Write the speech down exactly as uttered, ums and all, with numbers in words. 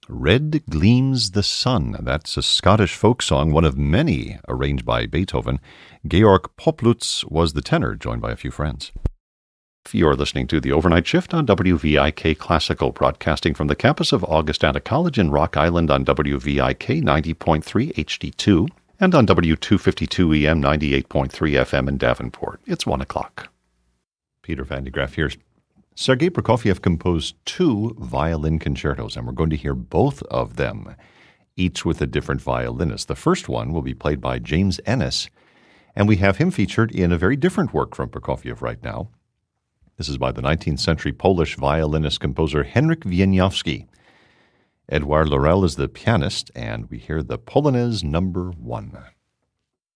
Red Gleams the Sun. That's a Scottish folk song, one of many arranged by Beethoven. Georg Poplutz was the tenor, joined by a few friends. You're listening to The Overnight Shift on W V I K Classical, broadcasting from the campus of Augustana College in Rock Island on W V I K ninety point three H D two and on W two fifty-two E M ninety-eight point three F M in Davenport. It's one o'clock. Peter Van de Graaff here. Sergei Prokofiev composed two violin concertos, and we're going to hear both of them, each with a different violinist. The first one will be played by James Ennis, and we have him featured in a very different work from Prokofiev right now. This is by the nineteenth century Polish violinist-composer Henryk Wieniawski. Edouard Laurel is the pianist, and we hear the Polonaise number one.